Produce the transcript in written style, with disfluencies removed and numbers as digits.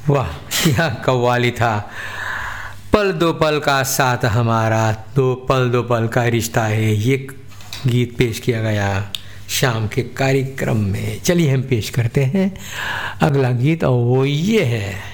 वाह, क्या कव्वाली था। पल दो पल का साथ हमारा, दो पल का रिश्ता है, ये गीत पेश किया गया शाम के कार्यक्रम में। चलिए हम पेश करते हैं अगला गीत, और वो ये है